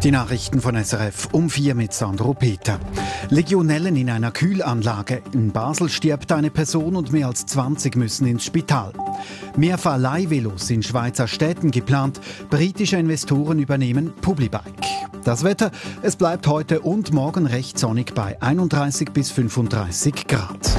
Die Nachrichten von SRF um 4 mit Sandro Peter. Legionellen in einer Kühlanlage. In Basel stirbt eine Person und mehr als 20 müssen ins Spital. Mehr Verleihvelos in Schweizer Städten geplant. Britische Investoren übernehmen Publibike. Das Wetter, es bleibt heute und morgen recht sonnig bei 31 bis 35 Grad.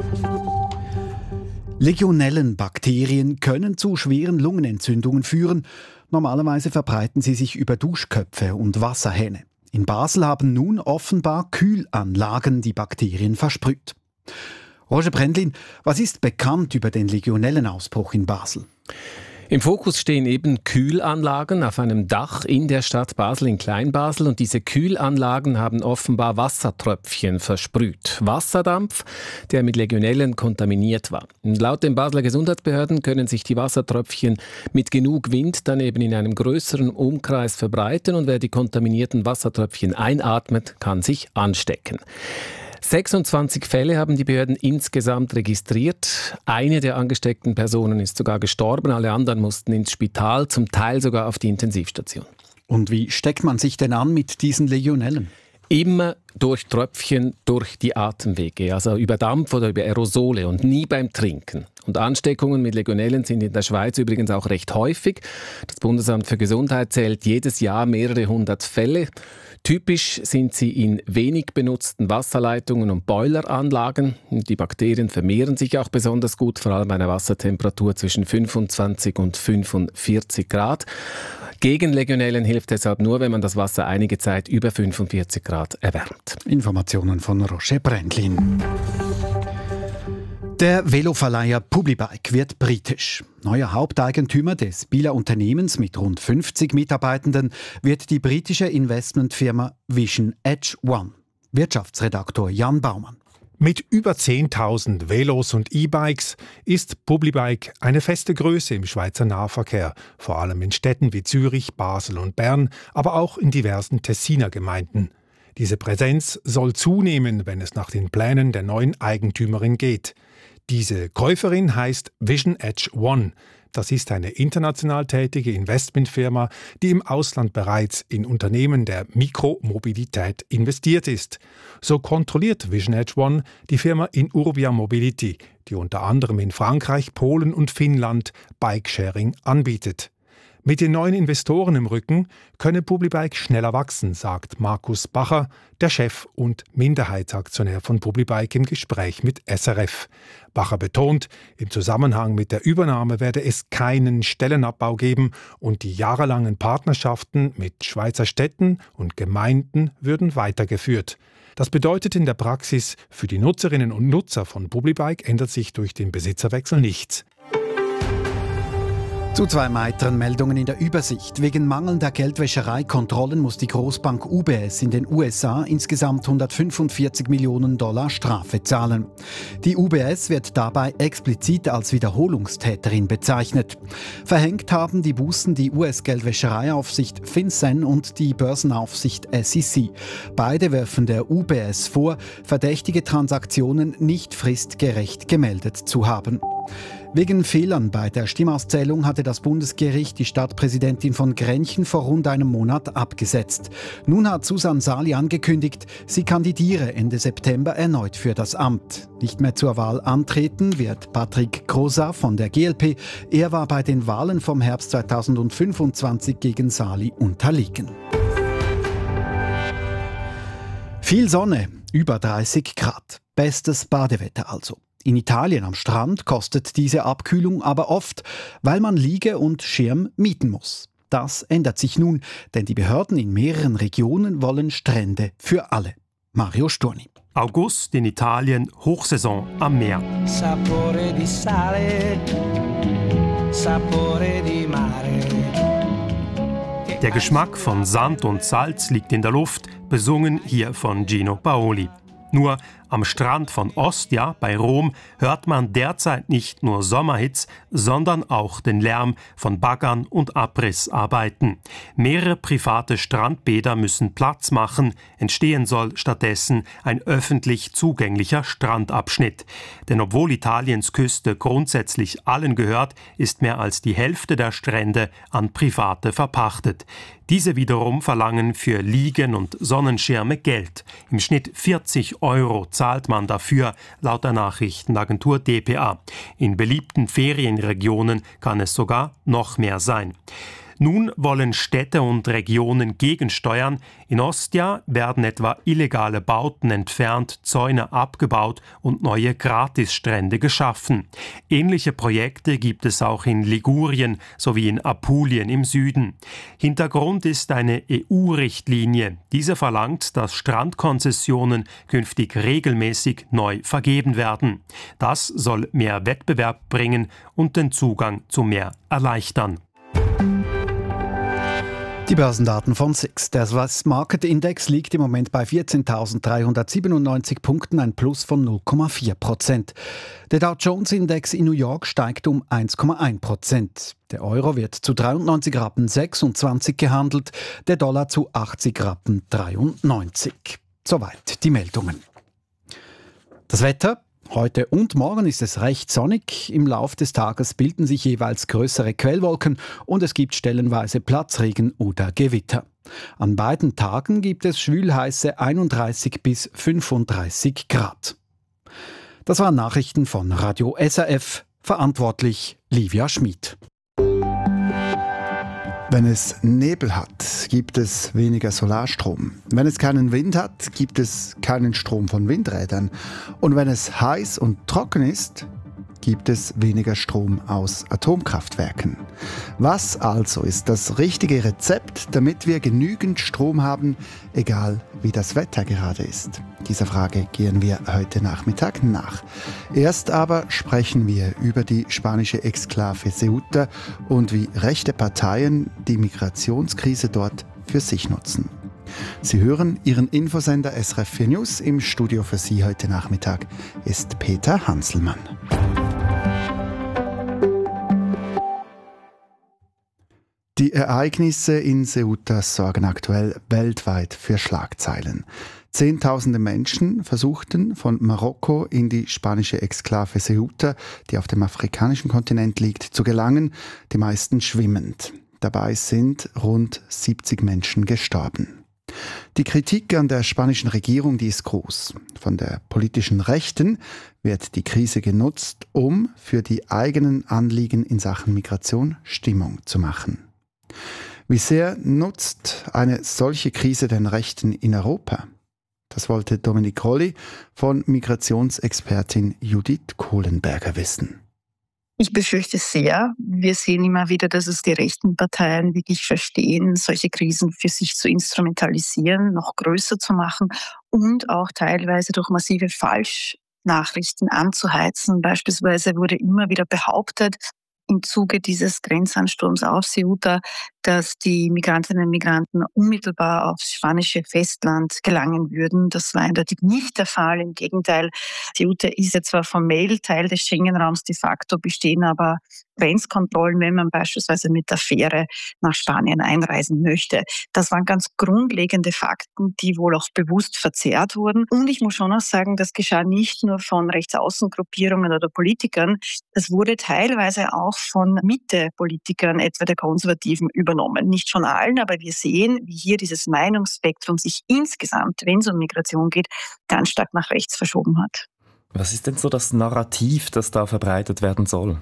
Legionellenbakterien können zu schweren Lungenentzündungen führen. Normalerweise verbreiten sie sich über Duschköpfe und Wasserhähne. In Basel haben nun offenbar Kühlanlagen die Bakterien versprüht. Roger Brendlin, was ist bekannt über den Legionellenausbruch in Basel? Im Fokus stehen eben Kühlanlagen auf einem Dach in der Stadt Basel in Kleinbasel und diese Kühlanlagen haben offenbar Wassertröpfchen versprüht. Wasserdampf, der mit Legionellen kontaminiert war. Und laut den Basler Gesundheitsbehörden können sich die Wassertröpfchen mit genug Wind dann eben in einem größeren Umkreis verbreiten und wer die kontaminierten Wassertröpfchen einatmet, kann sich anstecken. 26 Fälle haben die Behörden insgesamt registriert. Eine der angesteckten Personen ist sogar gestorben. Alle anderen mussten ins Spital, zum Teil sogar auf die Intensivstation. Und wie steckt man sich denn an mit diesen Legionellen? Immer durch Tröpfchen durch die Atemwege, also über Dampf oder über Aerosole und nie beim Trinken. Und Ansteckungen mit Legionellen sind in der Schweiz übrigens auch recht häufig. Das Bundesamt für Gesundheit zählt jedes Jahr mehrere hundert Fälle. Typisch sind sie in wenig benutzten Wasserleitungen und Boileranlagen. Die Bakterien vermehren sich auch besonders gut, vor allem bei einer Wassertemperatur zwischen 25 und 45 Grad. Gegen Legionellen hilft deshalb nur, wenn man das Wasser einige Zeit über 45 Grad erwärmt. Informationen von Roger Brendlin. Der Veloverleiher Publibike wird britisch. Neuer Haupteigentümer des Bieler Unternehmens mit rund 50 Mitarbeitenden wird die britische Investmentfirma Vision Edge One. Wirtschaftsredaktor Jan Baumann. Mit über 10.000 Velos und E-Bikes ist Publibike eine feste Größe im Schweizer Nahverkehr, vor allem in Städten wie Zürich, Basel und Bern, aber auch in diversen Tessiner Gemeinden. Diese Präsenz soll zunehmen, wenn es nach den Plänen der neuen Eigentümerin geht. Diese Käuferin heißt Vision Edge One. Das ist eine international tätige Investmentfirma, die im Ausland bereits in Unternehmen der Mikromobilität investiert ist. So kontrolliert Vision Edge One die Firma Inurbia Mobility, die unter anderem in Frankreich, Polen und Finnland Bikesharing anbietet. Mit den neuen Investoren im Rücken könne Publibike schneller wachsen, sagt Markus Bacher, der Chef und Minderheitsaktionär von Publibike im Gespräch mit SRF. Bacher betont, im Zusammenhang mit der Übernahme werde es keinen Stellenabbau geben und die jahrelangen Partnerschaften mit Schweizer Städten und Gemeinden würden weitergeführt. Das bedeutet in der Praxis, für die Nutzerinnen und Nutzer von Publibike ändert sich durch den Besitzerwechsel nichts. Zu zwei weiteren Meldungen in der Übersicht. Wegen mangelnder Geldwäschereikontrollen muss die Großbank UBS in den USA insgesamt $145 Millionen Strafe zahlen. Die UBS wird dabei explizit als Wiederholungstäterin bezeichnet. Verhängt haben die Bußen die US-Geldwäschereiaufsicht FinCEN und die Börsenaufsicht SEC. Beide werfen der UBS vor, verdächtige Transaktionen nicht fristgerecht gemeldet zu haben. Wegen Fehlern bei der Stimmauszählung hatte das Bundesgericht die Stadtpräsidentin von Grenchen vor rund einem Monat abgesetzt. Nun hat Susanne Sali angekündigt, sie kandidiere Ende September erneut für das Amt. Nicht mehr zur Wahl antreten wird Patrick Grosar von der GLP. Er war bei den Wahlen vom Herbst 2025 gegen Sali unterlegen. Viel Sonne, über 30 Grad. Bestes Badewetter also. In Italien am Strand kostet diese Abkühlung aber oft, weil man Liege und Schirm mieten muss. Das ändert sich nun, denn die Behörden in mehreren Regionen wollen Strände für alle. Mario Sturni. August in Italien, Hochsaison am Meer. Sapore di sale, sapore di mare. Der Geschmack von Sand und Salz liegt in der Luft, besungen hier von Gino Paoli. Nur Am Strand von Ostia bei Rom hört man derzeit nicht nur Sommerhits, sondern auch den Lärm von Baggern und Abrissarbeiten. Mehrere private Strandbäder müssen Platz machen. Entstehen soll stattdessen ein öffentlich zugänglicher Strandabschnitt. Denn obwohl Italiens Küste grundsätzlich allen gehört, ist mehr als die Hälfte der Strände an Private verpachtet. Diese wiederum verlangen für Liegen und Sonnenschirme Geld. Im Schnitt 40 € zahlt man dafür, laut der Nachrichtenagentur dpa. In beliebten Ferienregionen kann es sogar noch mehr sein. Nun wollen Städte und Regionen gegensteuern. In Ostia werden etwa illegale Bauten entfernt, Zäune abgebaut und neue Gratisstrände geschaffen. Ähnliche Projekte gibt es auch in Ligurien sowie in Apulien im Süden. Hintergrund ist eine EU-Richtlinie. Diese verlangt, dass Strandkonzessionen künftig regelmäßig neu vergeben werden. Das soll mehr Wettbewerb bringen und den Zugang zu mehr erleichtern. Die Börsendaten von SIX. Der Swiss Market Index liegt im Moment bei 14.397 Punkten, ein Plus von 0,4%. Der Dow Jones Index in New York steigt um 1,1%. Der Euro wird zu 93,26 Rappen gehandelt, der Dollar zu 80,93 Rappen. Soweit die Meldungen. Das Wetter. Heute und morgen ist es recht sonnig. Im Lauf des Tages bilden sich jeweils größere Quellwolken und es gibt stellenweise Platzregen oder Gewitter. An beiden Tagen gibt es schwülheiße 31 bis 35 Grad. Das waren Nachrichten von Radio SRF. Verantwortlich Livia Schmid. Wenn es Nebel hat, gibt es weniger Solarstrom. Wenn es keinen Wind hat, gibt es keinen Strom von Windrädern. Und wenn es heiß und trocken ist, gibt es weniger Strom aus Atomkraftwerken. Was also ist das richtige Rezept, damit wir genügend Strom haben, egal wie das Wetter gerade ist? Dieser Frage gehen wir heute Nachmittag nach. Erst aber sprechen wir über die spanische Exklave Ceuta und wie rechte Parteien die Migrationskrise dort für sich nutzen. Sie hören Ihren Infosender SRF 4 News. Im Studio für Sie heute Nachmittag ist Peter Hanselmann. Die Ereignisse in Ceuta sorgen aktuell weltweit für Schlagzeilen. Zehntausende Menschen versuchten, von Marokko in die spanische Exklave Ceuta, die auf dem afrikanischen Kontinent liegt, zu gelangen, die meisten schwimmend. Dabei sind rund 70 Menschen gestorben. Die Kritik an der spanischen Regierung, die ist groß. Von der politischen Rechten wird die Krise genutzt, um für die eigenen Anliegen in Sachen Migration Stimmung zu machen. Wie sehr nutzt eine solche Krise den Rechten in Europa? Das wollte Dominik Rolli von Migrationsexpertin Judith Kohlenberger wissen. Ich befürchte sehr. Wir sehen immer wieder, dass es die rechten Parteien wirklich verstehen, solche Krisen für sich zu instrumentalisieren, noch größer zu machen und auch teilweise durch massive Falschnachrichten anzuheizen. Beispielsweise wurde immer wieder behauptet, im Zuge dieses Grenzansturms auf Ceuta, dass die Migrantinnen und Migranten unmittelbar aufs spanische Festland gelangen würden. Das war eindeutig nicht der Fall. Im Gegenteil, Ceuta ist ja zwar formell Teil des Schengen-Raums, de facto bestehen aber Grenzkontrollen, wenn man beispielsweise mit der Fähre nach Spanien einreisen möchte. Das waren ganz grundlegende Fakten, die wohl auch bewusst verzerrt wurden. Und ich muss schon auch sagen, das geschah nicht nur von Rechtsaußengruppierungen oder Politikern, das wurde teilweise auch von Mitte-Politikern, etwa der Konservativen, übernommen. Nicht von allen, aber wir sehen, wie hier dieses Meinungsspektrum sich insgesamt, wenn es um Migration geht, ganz stark nach rechts verschoben hat. Was ist denn so das Narrativ, das da verbreitet werden soll?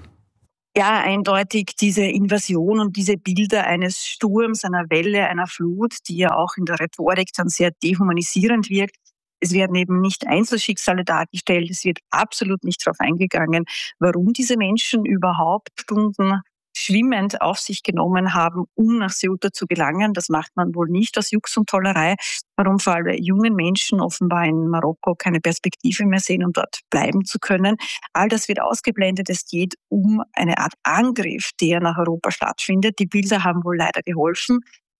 Ja, eindeutig diese Invasion und diese Bilder eines Sturms, einer Welle, einer Flut, die ja auch in der Rhetorik dann sehr dehumanisierend wirkt. Es werden eben nicht Einzelschicksale dargestellt, es wird absolut nicht darauf eingegangen, warum diese Menschen überhaupt Stunden schwimmend auf sich genommen haben, um nach Ceuta zu gelangen. Das macht man wohl nicht aus Jux und Tollerei. Warum vor allem jungen Menschen offenbar in Marokko keine Perspektive mehr sehen, um dort bleiben zu können. All das wird ausgeblendet. Es geht um eine Art Angriff, der nach Europa stattfindet. Die Bilder haben wohl leider geholfen.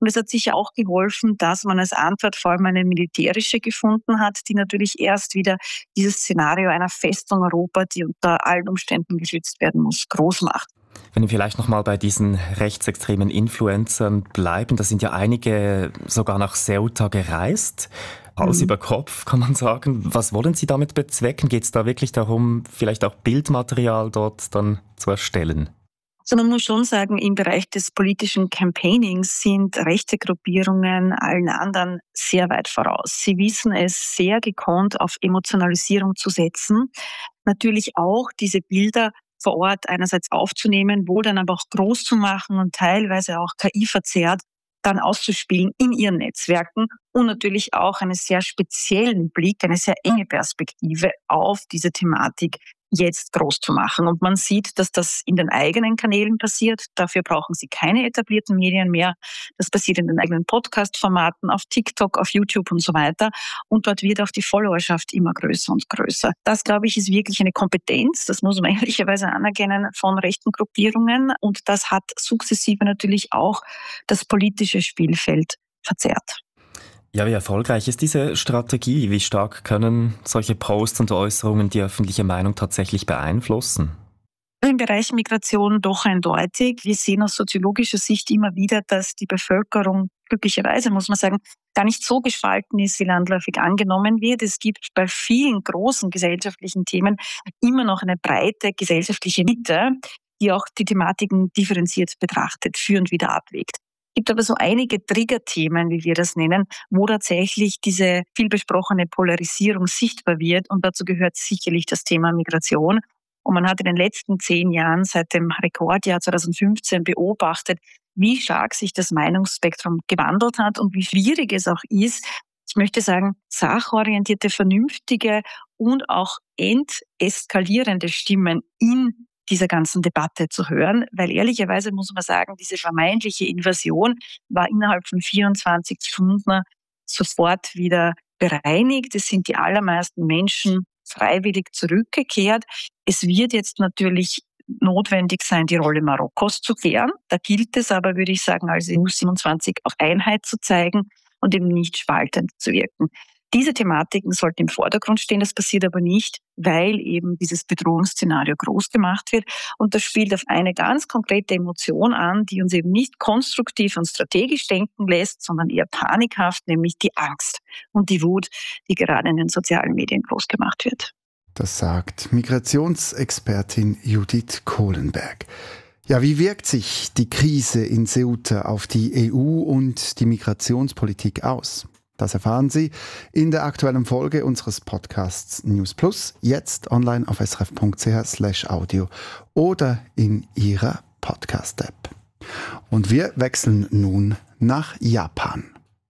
Und es hat sicher auch geholfen, dass man als Antwort vor allem eine militärische gefunden hat, die natürlich erst wieder dieses Szenario einer Festung Europa, die unter allen Umständen geschützt werden muss, groß macht. Wenn wir vielleicht nochmal bei diesen rechtsextremen Influencern bleiben, da sind ja einige sogar nach Ceuta gereist. Hals über Kopf, kann man sagen. Was wollen Sie damit bezwecken? Geht es da wirklich darum, vielleicht auch Bildmaterial dort dann zu erstellen? Also man muss schon sagen, im Bereich des politischen Campaignings sind rechte Gruppierungen allen anderen sehr weit voraus. Sie wissen es sehr gekonnt auf Emotionalisierung zu setzen. Natürlich auch diese Bilder vor Ort einerseits aufzunehmen, wohl dann aber auch groß zu machen und teilweise auch KI-verzerrt dann auszuspielen in ihren Netzwerken und natürlich auch einen sehr speziellen Blick, eine sehr enge Perspektive auf diese Thematik jetzt groß zu machen. Und man sieht, dass das in den eigenen Kanälen passiert. Dafür brauchen sie keine etablierten Medien mehr. Das passiert in den eigenen Podcast-Formaten, auf TikTok, auf YouTube und so weiter. Und dort wird auch die Followerschaft immer größer und größer. Das, glaube ich, ist wirklich eine Kompetenz, das muss man ehrlicherweise anerkennen, von rechten Gruppierungen. Und das hat sukzessive natürlich auch das politische Spielfeld verzerrt. Ja, wie erfolgreich ist diese Strategie? Wie stark können solche Posts und Äußerungen die öffentliche Meinung tatsächlich beeinflussen? Im Bereich Migration doch eindeutig. Wir sehen aus soziologischer Sicht immer wieder, dass die Bevölkerung glücklicherweise, muss man sagen, gar nicht so gespalten ist, wie landläufig angenommen wird. Es gibt bei vielen großen gesellschaftlichen Themen immer noch eine breite gesellschaftliche Mitte, die auch die Thematiken differenziert betrachtet, führend wieder abwägt. Es gibt aber so einige Triggerthemen, wie wir das nennen, wo tatsächlich diese viel besprochene Polarisierung sichtbar wird. Und dazu gehört sicherlich das Thema Migration. Und man hat in den letzten 10 Jahren, seit dem Rekordjahr 2015, beobachtet, wie stark sich das Meinungsspektrum gewandelt hat und wie schwierig es auch ist, ich möchte sagen, sachorientierte, vernünftige und auch enteskalierende Stimmen in dieser ganzen Debatte zu hören, weil ehrlicherweise muss man sagen, diese vermeintliche Invasion war innerhalb von 24 Stunden sofort wieder bereinigt. Es sind die allermeisten Menschen freiwillig zurückgekehrt. Es wird jetzt natürlich notwendig sein, die Rolle Marokkos zu klären. Da gilt es aber, würde ich sagen, als EU27 auf Einheit zu zeigen und eben nicht spaltend zu wirken. Diese Thematiken sollten im Vordergrund stehen, das passiert aber nicht, weil eben dieses Bedrohungsszenario groß gemacht wird. Und das spielt auf eine ganz konkrete Emotion an, die uns eben nicht konstruktiv und strategisch denken lässt, sondern eher panikhaft, nämlich die Angst und die Wut, die gerade in den sozialen Medien groß gemacht wird. Das sagt Migrationsexpertin Judith Kohlenberg. Ja, wie wirkt sich die Krise in Ceuta auf die EU und die Migrationspolitik aus? Das erfahren Sie in der aktuellen Folge unseres Podcasts News Plus, jetzt online auf srf.ch/audio oder in Ihrer Podcast-App. Und wir wechseln nun nach Japan.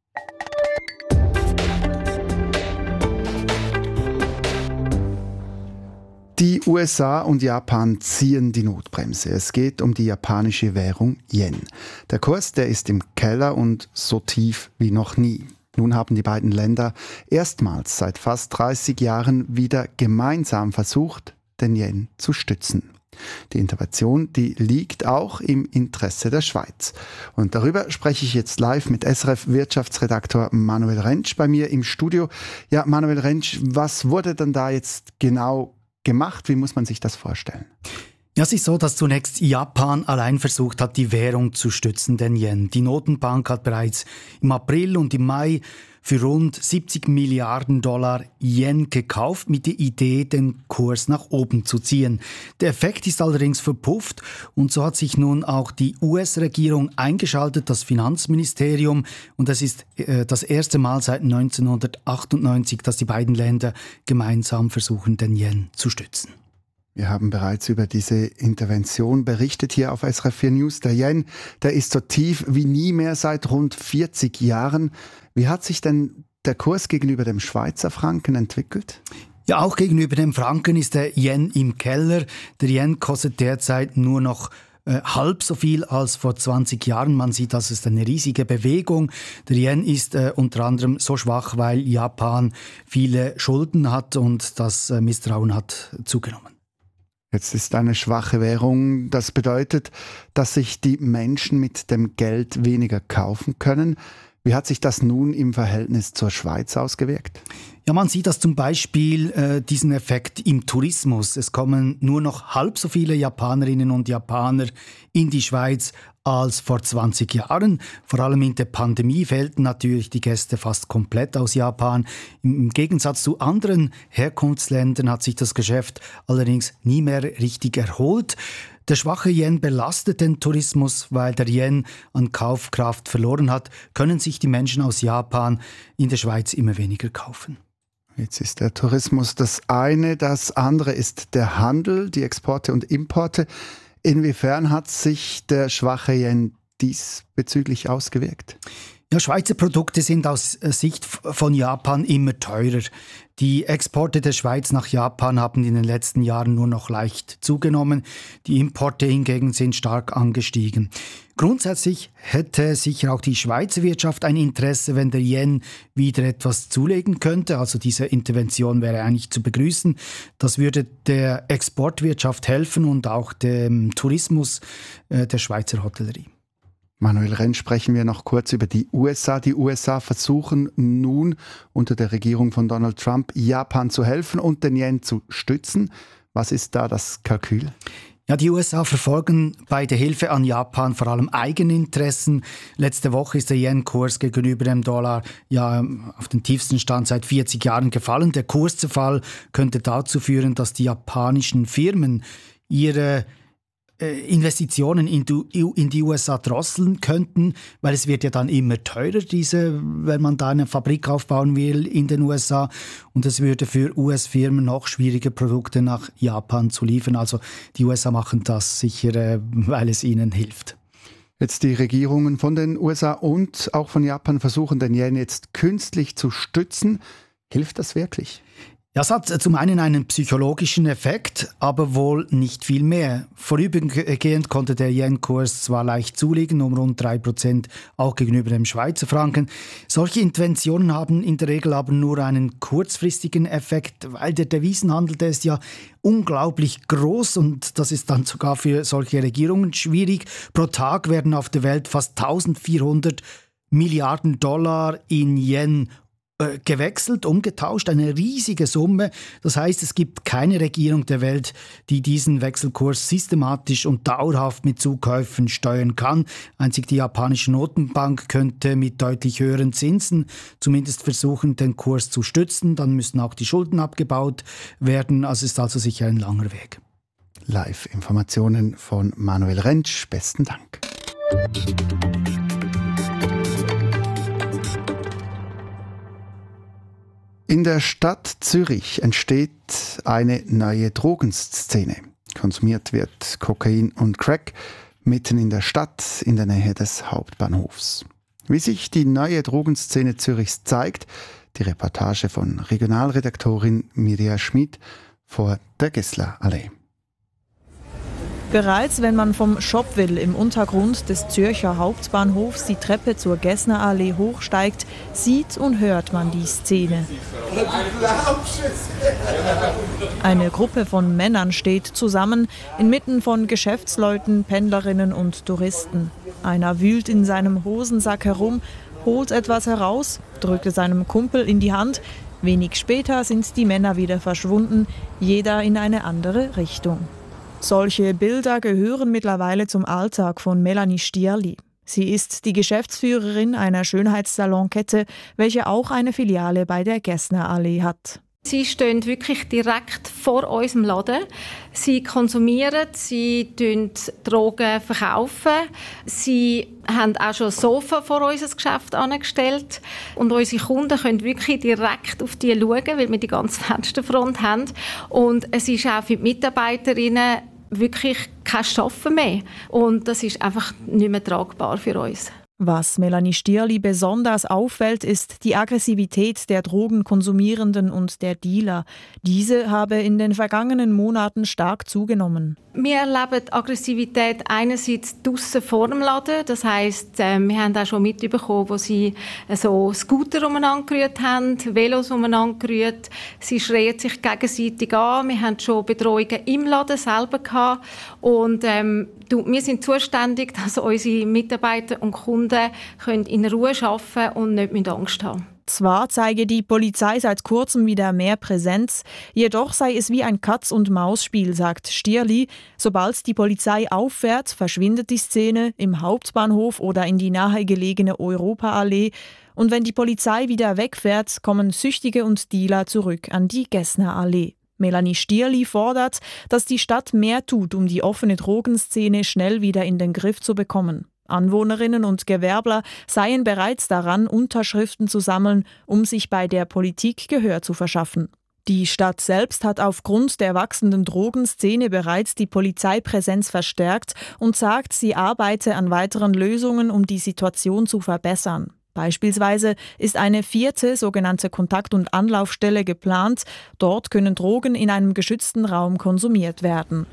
Die USA und Japan ziehen die Notbremse. Es geht um die japanische Währung Yen. Der Kurs, der ist im Keller und so tief wie noch nie. Nun haben die beiden Länder erstmals seit fast 30 Jahren wieder gemeinsam versucht, den Yen zu stützen. Die Intervention, die liegt auch im Interesse der Schweiz. Und darüber spreche ich jetzt live mit SRF-Wirtschaftsredaktor Manuel Rentsch bei mir im Studio. Ja, Manuel Rentsch, was wurde denn da jetzt genau gemacht? Wie muss man sich das vorstellen? Ja, es ist so, dass zunächst Japan allein versucht hat, die Währung zu stützen, den Yen. Die Notenbank hat bereits im April und im Mai für rund 70 Milliarden Dollar Yen gekauft, mit der Idee, den Kurs nach oben zu ziehen. Der Effekt ist allerdings verpufft und so hat sich nun auch die US-Regierung eingeschaltet, das Finanzministerium. Und das ist das erste Mal seit 1998, dass die beiden Länder gemeinsam versuchen, den Yen zu stützen. Wir haben bereits über diese Intervention berichtet hier auf SRF 4 News. Der Yen, der ist so tief wie nie mehr seit rund 40 Jahren. Wie hat sich denn der Kurs gegenüber dem Schweizer Franken entwickelt? Ja, auch gegenüber dem Franken ist der Yen im Keller. Der Yen kostet derzeit nur noch halb so viel als vor 20 Jahren. Man sieht, das ist eine riesige Bewegung. Der Yen ist unter anderem so schwach, weil Japan viele Schulden hat und das Misstrauen hat zugenommen. Jetzt ist eine schwache Währung. Das bedeutet, dass sich die Menschen mit dem Geld weniger kaufen können. Wie hat sich das nun im Verhältnis zur Schweiz ausgewirkt? Ja, man sieht das zum Beispiel diesen Effekt im Tourismus. Es kommen nur noch halb so viele Japanerinnen und Japaner in die Schweiz als vor 20 Jahren. Vor allem in der Pandemie fehlten natürlich die Gäste fast komplett aus Japan. Im Gegensatz zu anderen Herkunftsländern hat sich das Geschäft allerdings nie mehr richtig erholt. Der schwache Yen belastet den Tourismus, weil der Yen an Kaufkraft verloren hat, können sich die Menschen aus Japan in der Schweiz immer weniger kaufen. Jetzt ist der Tourismus das eine, das andere ist der Handel, die Exporte und Importe. Inwiefern hat sich der schwache Yen diesbezüglich ausgewirkt? Ja, Schweizer Produkte sind aus Sicht von Japan immer teurer. Die Exporte der Schweiz nach Japan haben in den letzten Jahren nur noch leicht zugenommen. Die Importe hingegen sind stark angestiegen. Grundsätzlich hätte sicher auch die Schweizer Wirtschaft ein Interesse, wenn der Yen wieder etwas zulegen könnte. Also diese Intervention wäre eigentlich zu begrüßen. Das würde der Exportwirtschaft helfen und auch dem Tourismus der Schweizer Hotellerie. Manuel Rentsch, sprechen wir noch kurz über die USA. Die USA versuchen nun unter der Regierung von Donald Trump Japan zu helfen und den Yen zu stützen. Was ist da das Kalkül? Ja, die USA verfolgen bei der Hilfe an Japan vor allem Eigeninteressen. Letzte Woche ist der Yen-Kurs gegenüber dem Dollar auf den tiefsten Stand seit 40 Jahren gefallen. Der Kurszerfall könnte dazu führen, dass die japanischen Firmen ihre Investitionen in die USA drosseln könnten, weil es wird ja dann immer teurer, wenn man da eine Fabrik aufbauen will in den USA. Und es würde für US-Firmen noch schwieriger, Produkte nach Japan zu liefern. Also die USA machen das sicher, weil es ihnen hilft. Jetzt die Regierungen von den USA und auch von Japan versuchen, den Yen jetzt künstlich zu stützen. Hilft das wirklich? Ja, es hat zum einen einen psychologischen Effekt, aber wohl nicht viel mehr. Vorübergehend konnte der Yen-Kurs zwar leicht zulegen, um rund 3%, auch gegenüber dem Schweizer Franken. Solche Interventionen haben in der Regel aber nur einen kurzfristigen Effekt, weil der Devisenhandel, der ist ja unglaublich groß und das ist dann sogar für solche Regierungen schwierig. Pro Tag werden auf der Welt fast 1400 Milliarden Dollar in Yen gewechselt, umgetauscht, eine riesige Summe. Das heißt, es gibt keine Regierung der Welt, die diesen Wechselkurs systematisch und dauerhaft mit Zukäufen steuern kann. Einzig die japanische Notenbank könnte mit deutlich höheren Zinsen zumindest versuchen, den Kurs zu stützen. Dann müssen auch die Schulden abgebaut werden. Also ist also sicher ein langer Weg. Live-Informationen von Manuel Rentsch. Besten Dank. In der Stadt Zürich entsteht eine neue Drogenszene. Konsumiert wird Kokain und Crack mitten in der Stadt, in der Nähe des Hauptbahnhofs. Wie sich die neue Drogenszene Zürichs zeigt, die Reportage von Regionalredaktorin Mirja Schmid vor der Gessler-Allee. Bereits wenn man vom Shop will im Untergrund des Zürcher Hauptbahnhofs die Treppe zur Gessner-Allee hochsteigt, sieht und hört man die Szene. Eine Gruppe von Männern steht zusammen, inmitten von Geschäftsleuten, Pendlerinnen und Touristen. Einer wühlt in seinem Hosensack herum, holt etwas heraus, drückt es seinem Kumpel in die Hand. Wenig später sind die Männer wieder verschwunden, jeder in eine andere Richtung. Solche Bilder gehören mittlerweile zum Alltag von Melanie Stierli. Sie ist die Geschäftsführerin einer Schönheitssalonkette, welche auch eine Filiale bei der Gessner-Allee hat. Sie stehen wirklich direkt vor unserem Laden. Sie konsumieren, sie Drogen verkaufen. Sie haben auch schon Sofa vor unser Geschäft angestellt. Und unsere Kunden können wirklich direkt auf die schauen, weil wir die ganze Fensterfront haben. Und es ist auch für die Mitarbeiterinnen wirklich kein Arbeiten mehr. Und das ist einfach nicht mehr tragbar für uns. Was Melanie Stierli besonders auffällt, ist die Aggressivität der Drogenkonsumierenden und der Dealer. Diese habe in den vergangenen Monaten stark zugenommen. Wir erleben die Aggressivität einerseits draussen vor dem Laden. Das heisst, wir haben auch schon mitbekommen, wo sie so Scooter umeinander gerührt haben, Velos umeinander gerührt. Sie schreien sich gegenseitig an. Wir haben schon Bedrohungen im Laden selber gehabt. Und wir sind zuständig, dass unsere Mitarbeiter und Kunden in Ruhe arbeiten können und nicht Angst haben. Zwar zeige die Polizei seit kurzem wieder mehr Präsenz, jedoch sei es wie ein Katz-und-Maus-Spiel, sagt Stierli. Sobald die Polizei auffährt, verschwindet die Szene im Hauptbahnhof oder in die nahegelegene Europaallee. Und wenn die Polizei wieder wegfährt, kommen Süchtige und Dealer zurück an die Gessner Allee. Melanie Stierli fordert, dass die Stadt mehr tut, um die offene Drogenszene schnell wieder in den Griff zu bekommen. Anwohnerinnen und Gewerbler seien bereits daran, Unterschriften zu sammeln, um sich bei der Politik Gehör zu verschaffen. Die Stadt selbst hat aufgrund der wachsenden Drogenszene bereits die Polizeipräsenz verstärkt und sagt, sie arbeite an weiteren Lösungen, um die Situation zu verbessern. Beispielsweise ist eine 4. sogenannte Kontakt- und Anlaufstelle geplant. Dort können Drogen in einem geschützten Raum konsumiert werden.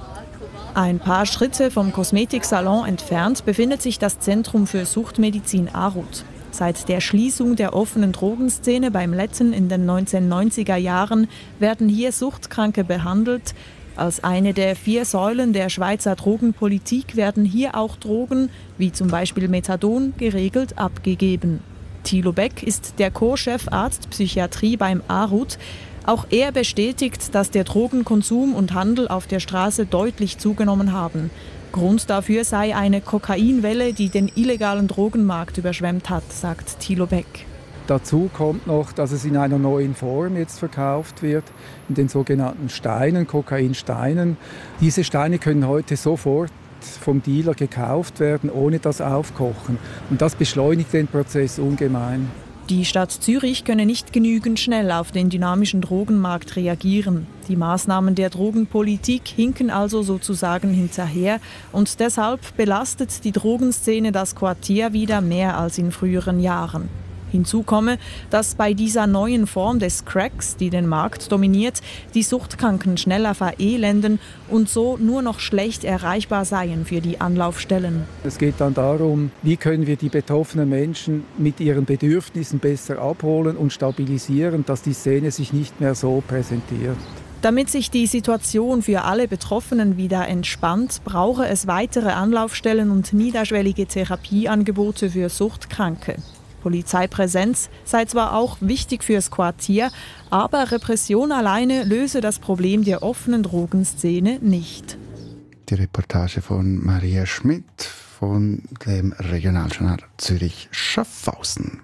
Ein paar Schritte vom Kosmetiksalon entfernt befindet sich das Zentrum für Suchtmedizin Arut. Seit der Schließung der offenen Drogenszene beim Letten in den 1990er Jahren werden hier Suchtkranke behandelt. Als eine der 4 Säulen der Schweizer Drogenpolitik werden hier auch Drogen, wie zum Beispiel Methadon, geregelt abgegeben. Thilo Beck ist der Co-Chef Arzt Psychiatrie beim Arut. Auch er bestätigt, dass der Drogenkonsum und Handel auf der Straße deutlich zugenommen haben. Grund dafür sei eine Kokainwelle, die den illegalen Drogenmarkt überschwemmt hat, sagt Thilo Beck. Dazu kommt noch, dass es in einer neuen Form jetzt verkauft wird, in den sogenannten Steinen, Kokainsteinen. Diese Steine können heute sofort vom Dealer gekauft werden, ohne das Aufkochen. Und das beschleunigt den Prozess ungemein. Die Stadt Zürich könne nicht genügend schnell auf den dynamischen Drogenmarkt reagieren. Die Maßnahmen der Drogenpolitik hinken also sozusagen hinterher und deshalb belastet die Drogenszene das Quartier wieder mehr als in früheren Jahren. Hinzu komme, dass bei dieser neuen Form des Cracks, die den Markt dominiert, die Suchtkranken schneller verelenden und so nur noch schlecht erreichbar seien für die Anlaufstellen. Es geht dann darum, wie können wir die betroffenen Menschen mit ihren Bedürfnissen besser abholen und stabilisieren, dass die Szene sich nicht mehr so präsentiert. Damit sich die Situation für alle Betroffenen wieder entspannt, brauche es weitere Anlaufstellen und niederschwellige Therapieangebote für Suchtkranke. Polizeipräsenz sei zwar auch wichtig fürs Quartier, aber Repression alleine löse das Problem der offenen Drogenszene nicht. Die Reportage von Maria Schmidt von dem Regionaljournal Zürich-Schaffhausen.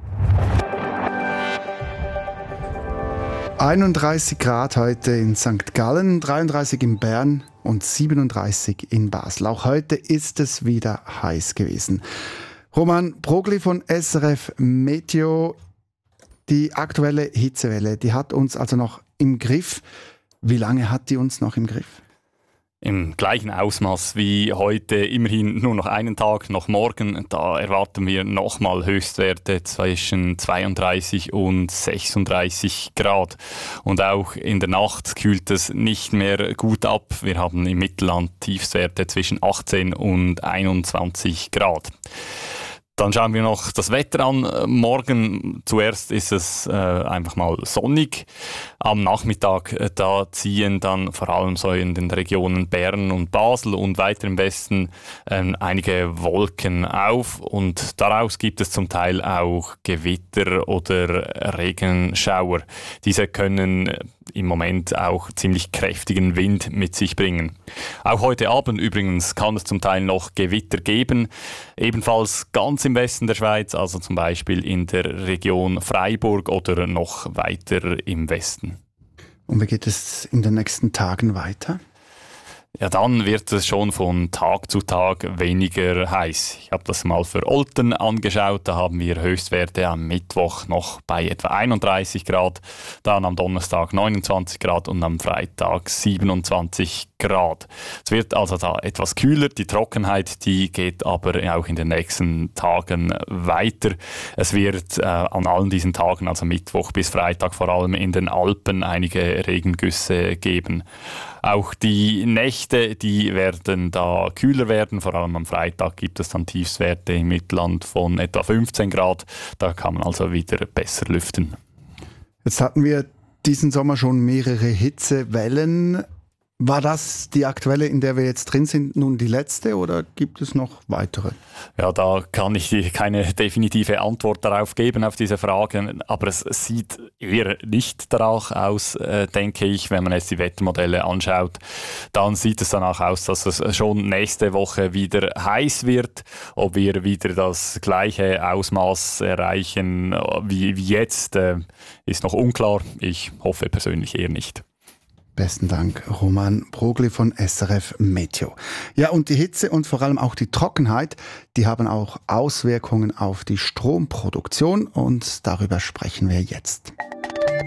31 Grad heute in St. Gallen, 33 in Bern und 37 in Basel. Auch heute ist es wieder heiß gewesen. Roman Brogli von SRF Meteo. Die aktuelle Hitzewelle, die hat uns also noch im Griff. Wie lange hat die uns noch im Griff? Im gleichen Ausmaß wie heute, immerhin nur noch einen Tag, noch morgen. Da erwarten wir nochmal Höchstwerte zwischen 32 und 36 Grad. Und auch in der Nacht kühlt es nicht mehr gut ab. Wir haben im Mittelland Tiefstwerte zwischen 18 und 21 Grad. Dann schauen wir noch das Wetter an. Morgen zuerst ist es einfach mal sonnig. Am Nachmittag da ziehen dann vor allem so in den Regionen Bern und Basel und weiter im Westen einige Wolken auf. Und daraus gibt es zum Teil auch Gewitter oder Regenschauer. Diese können im Moment auch ziemlich kräftigen Wind mit sich bringen. Auch heute Abend übrigens kann es zum Teil noch Gewitter geben. Ebenfalls ganz im Westen der Schweiz, also zum Beispiel in der Region Freiburg oder noch weiter im Westen. Und wie geht es in den nächsten Tagen weiter? Ja, dann wird es schon von Tag zu Tag weniger heiß. Ich habe das mal für Olten angeschaut, da haben wir Höchstwerte am Mittwoch noch bei etwa 31 Grad, dann am Donnerstag 29 Grad und am Freitag 27 Grad. Es wird also da etwas kühler, die Trockenheit, die geht aber auch in den nächsten Tagen weiter. Es wird an allen diesen Tagen, also Mittwoch bis Freitag, vor allem in den Alpen einige Regengüsse geben. Auch die Nächte, die werden da kühler werden. Vor allem am Freitag gibt es dann Tiefstwerte im Mittelland von etwa 15 Grad. Da kann man also wieder besser lüften. Jetzt hatten wir diesen Sommer schon mehrere Hitzewellen. War das die aktuelle, in der wir jetzt drin sind, nun die letzte oder gibt es noch weitere? Ja, da kann ich keine definitive Antwort darauf geben, auf diese Frage. Aber es sieht eher nicht danach aus, denke ich. Wenn man jetzt die Wettermodelle anschaut, dann sieht es danach aus, dass es schon nächste Woche wieder heiß wird. Ob wir wieder das gleiche Ausmaß erreichen wie jetzt, ist noch unklar. Ich hoffe persönlich eher nicht. Besten Dank, Roman Brogli von SRF Meteo. Ja, und die Hitze und vor allem auch die Trockenheit, die haben auch Auswirkungen auf die Stromproduktion und darüber sprechen wir jetzt.